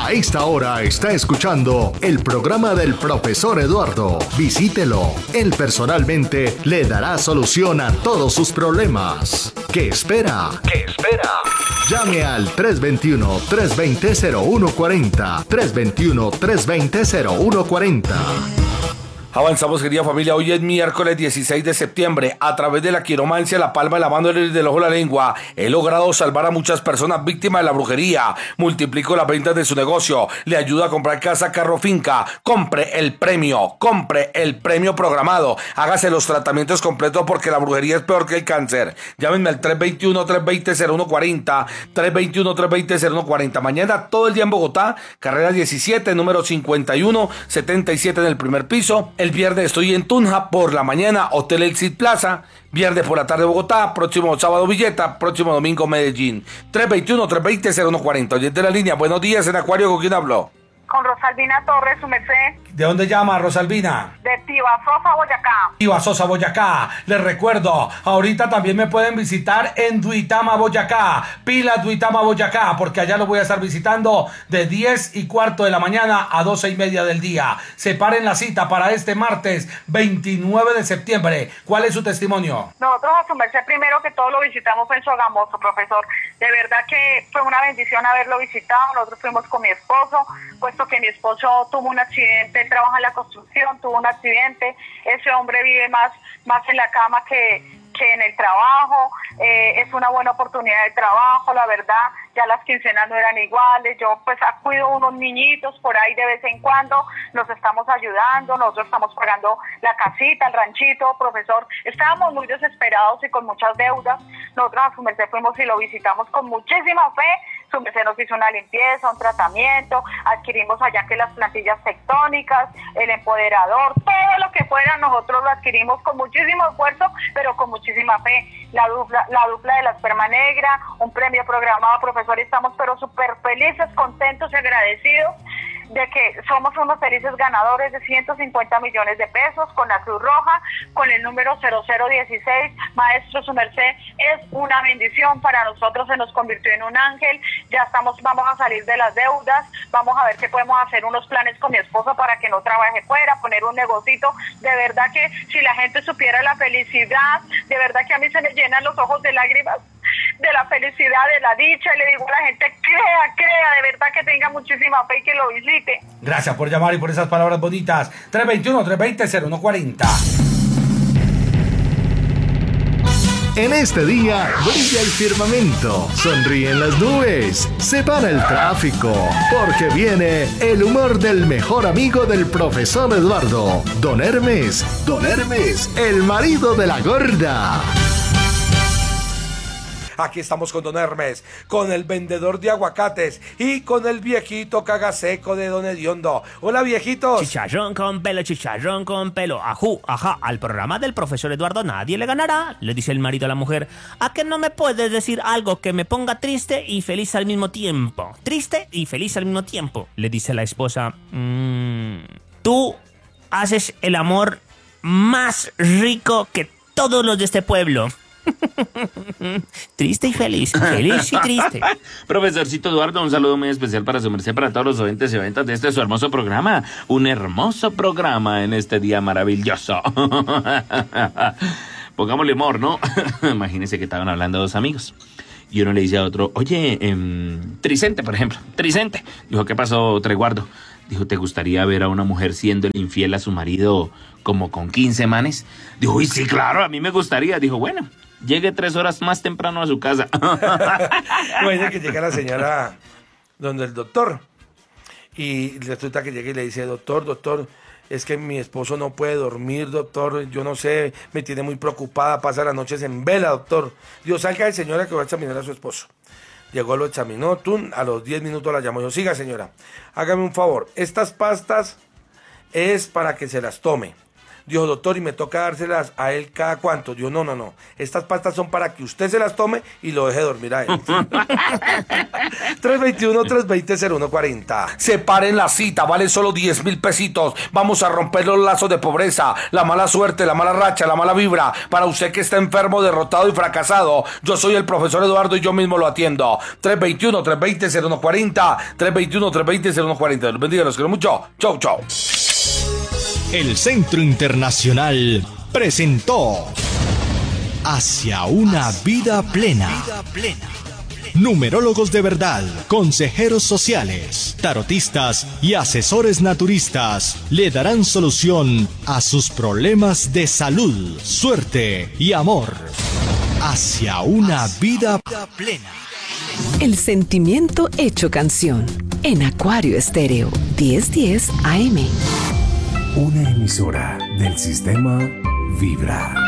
A esta hora está escuchando el programa del profesor Eduardo. Visítelo. Él personalmente le dará solución a todos sus problemas. ¿Qué espera? ¿Qué espera? Llame al 321-320-0140. 321-320-0140. Avanzamos, querida familia. Hoy es miércoles 16 de septiembre. A través de la quiromancia, la palma de la mano y del ojo de la lengua, he logrado salvar a muchas personas víctimas de la brujería. Multiplico las ventas de su negocio. Le ayudo a comprar casa, carro, finca. Compre el premio programado. Hágase los tratamientos completos porque la brujería es peor que el cáncer. Llámenme al 321-320-0140. 321-320-0140. Mañana todo el día en Bogotá. Carrera 17, número 5177 en el primer piso. El viernes estoy en Tunja por la mañana, Hotel Exit Plaza. Viernes por la tarde Bogotá, próximo sábado Villeta, próximo domingo Medellín. 321-320-0140. Oyente de la línea, buenos días, en Acuario, ¿con quién habló? Con Rosalvina Torres, su merced. ¿De dónde llama, Rosalvina? De Tibasosa, Boyacá. Tibasosa, Boyacá. Les recuerdo, ahorita también me pueden visitar en Duitama, Boyacá. Pila Duitama, Boyacá, porque allá lo voy a estar visitando de 10:15 de la mañana a 12:30 del día. Separen la cita para este martes 29 de septiembre. ¿Cuál es su testimonio? Nosotros, a su merced, primero que todo lo visitamos en Sogamoso, profesor. De verdad que fue una bendición haberlo visitado. Nosotros fuimos con mi esposo, puesto que mi esposo tuvo un accidente, él trabaja en la construcción, tuvo un accidente. Ese hombre vive más en la cama que en el trabajo. Es una buena oportunidad de trabajo, la verdad. Ya las quincenas no eran iguales. Yo pues cuido unos niñitos por ahí de vez en cuando, nos estamos ayudando, nosotros estamos pagando la casita, el ranchito, profesor. Estábamos muy desesperados y con muchas deudas. Nosotros a su merced fuimos y lo visitamos con muchísima fe. Su merced nos hizo una limpieza, un tratamiento, adquirimos allá que las plantillas tectónicas, el empoderador, todo lo que fuera, nosotros lo adquirimos con muchísimo esfuerzo, pero con muchísima fe. La dupla de la esperma negra, un premio programado, profesor, y estamos pero súper felices, contentos y agradecidos de que somos unos felices ganadores de 150 millones de pesos con la Cruz Roja, con el número 0016. Maestro, su merced, es una bendición para nosotros, se nos convirtió en un ángel. Ya vamos a salir de las deudas, vamos a ver qué podemos hacer, unos planes con mi esposo para que no trabaje fuera, poner un negocito. De verdad que si la gente supiera la felicidad, de verdad que a mí se me llenan los ojos de lágrimas, de la felicidad, de la dicha, y le digo a la gente, crea, de verdad que tenga muchísima fe y que lo visite. Gracias por llamar y por esas palabras bonitas. 321-320-0140. En este día brilla el firmamento, sonríen las nubes, se para el tráfico, porque viene el humor del mejor amigo del profesor Eduardo, Don Hermes, el marido de la gorda. Aquí estamos con Don Hermes, con el vendedor de aguacates y con el viejito cagaseco de Don Hediondo. Hola, viejitos. Chicharrón con pelo, ajú, ajá, al programa del profesor Eduardo nadie le ganará, le dice el marido a la mujer. ¿A qué no me puedes decir algo que me ponga triste y feliz al mismo tiempo? Triste y feliz al mismo tiempo, le dice la esposa. Tú haces el amor más rico que todos los de este pueblo. Triste y feliz y triste. Profesorcito Eduardo, un saludo muy especial para su merced, para todos los oyentes y oyentas de este su hermoso programa. Un hermoso programa en este día maravilloso. Pongámosle humor, ¿no? Imagínense que estaban hablando dos amigos y uno le dice a otro, oye, Tricente, por ejemplo, Tricente. Dijo, ¿qué pasó, Treguardo? Dijo, ¿te gustaría ver a una mujer siendo infiel a su marido como con 15 manes? Dijo, uy, sí, claro, a mí me gustaría. Dijo, bueno, llegue 3 horas más temprano a su casa. Imagínate que llega la señora donde el doctor y resulta que llega y le dice, doctor, es que mi esposo no puede dormir, doctor, yo no sé, me tiene muy preocupada, pasa las noches en vela, doctor. Dios, salga de señora que va a examinar a su esposo. Llegó, lo examinó, a los 10 minutos la llamó. Yo, siga, señora, hágame un favor, estas pastas es para que se las tome. Dijo, doctor, y me toca dárselas a él cada cuánto. Dijo, no. Estas pastas son para que usted se las tome y lo deje dormir a él. 321-320-0140. Separen la cita, vale solo 10.000 pesitos. Vamos a romper los lazos de pobreza, la mala suerte, la mala racha, la mala vibra. Para usted que está enfermo, derrotado y fracasado, yo soy el profesor Eduardo y yo mismo lo atiendo. 321-320-0140. 321-320-0140. Los bendiga, los quiero mucho. Chau. El Centro Internacional presentó Hacia una vida plena. Numerólogos de verdad, consejeros sociales, tarotistas y asesores naturistas le darán solución a sus problemas de salud, suerte y amor. Hacia una vida plena. El sentimiento hecho canción. En Acuario Estéreo, 1010 AM. Una emisora del sistema Vibra.